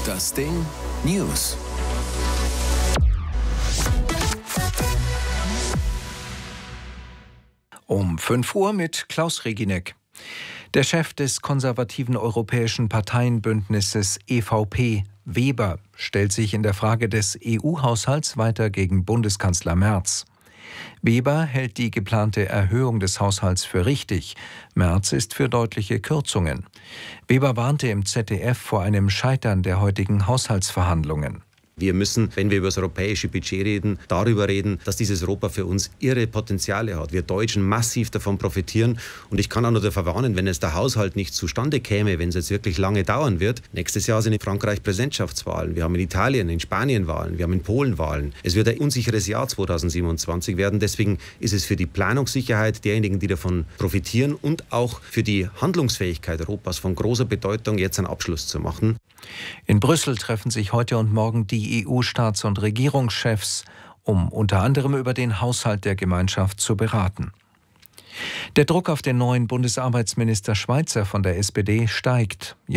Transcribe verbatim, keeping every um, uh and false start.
Das Ding News. Um fünf Uhr mit Klaus Reginek. Der Chef des konservativen europäischen Parteienbündnisses E V P, Weber, stellt sich in der Frage des E U-Haushalts weiter gegen Bundeskanzler Merz. Weber hält die geplante Erhöhung des Haushalts für richtig. Merz ist für deutliche Kürzungen. Weber warnte im Z D F vor einem Scheitern der heutigen Haushaltsverhandlungen. Wir müssen, wenn wir über das europäische Budget reden, darüber reden, dass dieses Europa für uns irre Potenziale hat. Wir Deutschen massiv davon profitieren. Und ich kann auch nur davor warnen, wenn es der Haushalt nicht zustande käme, wenn es jetzt wirklich lange dauern wird. Nächstes Jahr sind in Frankreich Präsidentschaftswahlen. Wir haben in Italien, in Spanien Wahlen. Wir haben in Polen Wahlen. Es wird ein unsicheres Jahr zweitausendsiebenundzwanzig werden. Deswegen ist es für die Planungssicherheit derjenigen, die davon profitieren und auch für die Handlungsfähigkeit Europas von großer Bedeutung, jetzt einen Abschluss zu machen. In Brüssel treffen sich heute und morgen die E U-Staats- und Regierungschefs, um unter anderem über den Haushalt der Gemeinschaft zu beraten. Der Druck auf den neuen Bundesarbeitsminister Schweizer von der S P D steigt.